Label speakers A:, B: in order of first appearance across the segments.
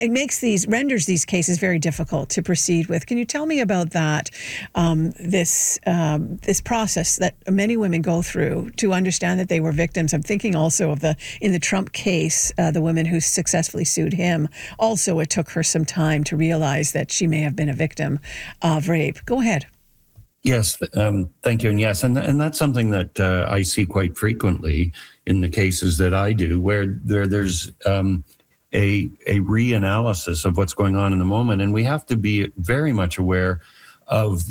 A: it renders these cases very difficult to proceed with. Can you tell me about that? This process that many women go through to understand that they were victims. I'm thinking also of in the Trump case, the woman who successfully sued him. Also, it took her some time to realize that she may have been a victim of rape. Go ahead.
B: Yes, thank you. And yes, and that's something that I see quite frequently in the cases that I do, where there's a reanalysis of what's going on in the moment. And we have to be very much aware of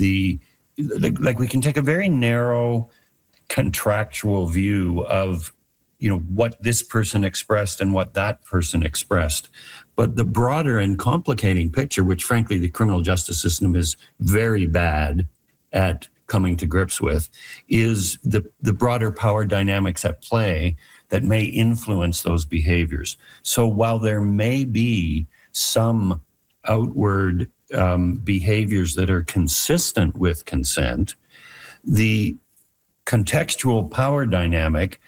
B: like we can take a very narrow contractual view of, what this person expressed and what that person expressed. But the broader and complicating picture, which frankly the criminal justice system is very bad at coming to grips with, is the broader power dynamics at play that may influence those behaviors. So while there may be some outward behaviors that are consistent with consent, the contextual power dynamic,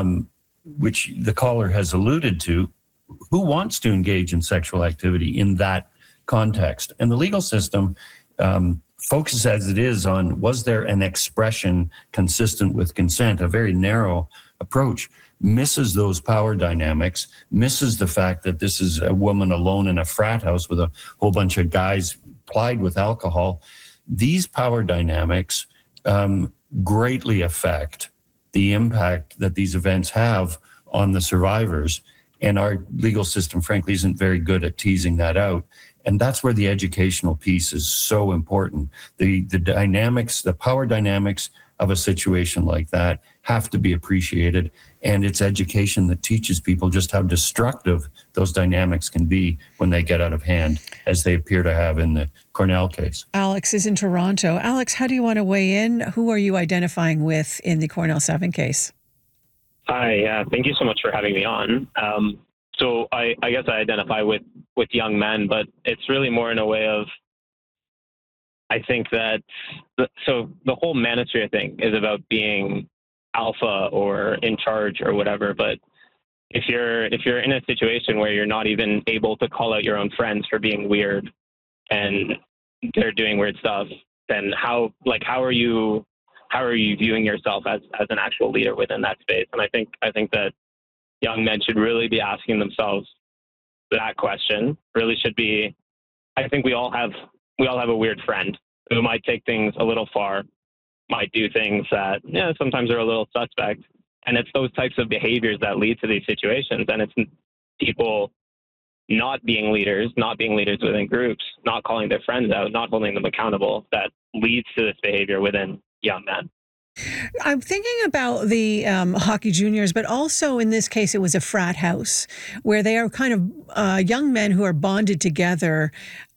B: which the caller has alluded to, who wants to engage in sexual activity in that context? And the legal system focuses as it is on, was there an expression consistent with consent? A very narrow approach misses those power dynamics, misses the fact that this is a woman alone in a frat house with a whole bunch of guys plied with alcohol. These power dynamics greatly affect the impact that these events have on the survivors. And our legal system, frankly, isn't very good at teasing that out. And that's where the educational piece is so important. The dynamics, the power dynamics of a situation like that have to be appreciated. And it's education that teaches people just how destructive those dynamics can be when they get out of hand, as they appear to have in the Cornell case.
A: Alex is in Toronto. Alex, how do you want to weigh in? Who are you identifying with in the Cornell 7 case?
C: Hi, thank you so much for having me on. So I guess I identify with young men, but it's really more in a way of, I think that, so the whole manosphere thing is about being alpha or in charge or whatever. But if you're in a situation where you're not even able to call out your own friends for being weird and they're doing weird stuff, then how are you viewing yourself as an actual leader within that space? And I think that young men should really be asking themselves that question. Really should be, I think we all have a weird friend who might take things a little far, might do things that sometimes are a little suspect. And it's those types of behaviors that lead to these situations. And it's people not being leaders within groups, not calling their friends out, not holding them accountable, that leads to this behavior within young men.
A: I'm thinking about the hockey juniors, but also in this case, it was a frat house where they are kind of young men who are bonded together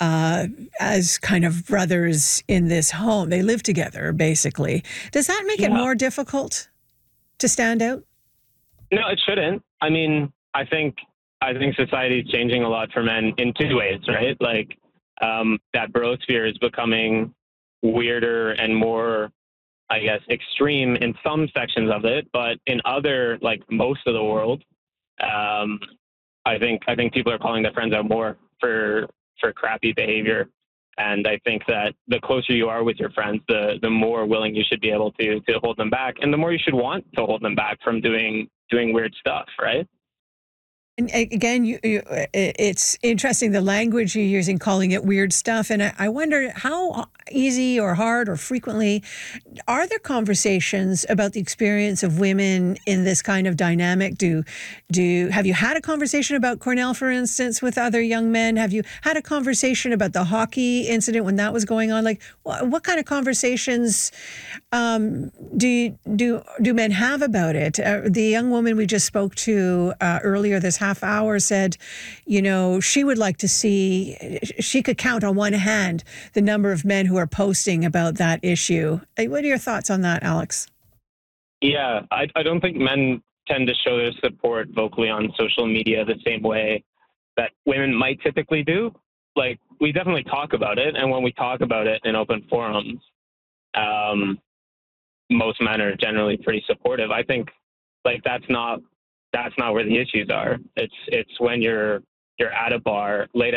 A: as kind of brothers in this home. They live together, basically. Does that make it more difficult to stand out?
C: No, it shouldn't. I mean, I think society is changing a lot for men in two ways, right? Like that brosphere is becoming weirder and more, I guess, extreme in some sections of it, but in other, like most of the world, I think people are calling their friends out more for crappy behavior. And I think that the closer you are with your friends, the more willing you should be able to hold them back, and the more you should want to hold them back from doing weird stuff, right?
A: And again, it's interesting the language you're using, calling it weird stuff. And I wonder how easy or hard or frequently are there conversations about the experience of women in this kind of dynamic? Have you had a conversation about Cornell, for instance, with other young men? Have you had a conversation about the hockey incident when that was going on? Like, what kind of conversations do men have about it? The young woman we just spoke to earlier this half hour said, she would like to see, she could count on one hand the number of men who are posting about that issue. What are your thoughts on that, Alex?
C: Yeah, I don't think men tend to show their support vocally on social media the same way that women might typically do. Like, we definitely talk about it, and when we talk about it in open forums, most men are generally pretty supportive. I think, like, that's not where the issues are. It's when you're at a bar late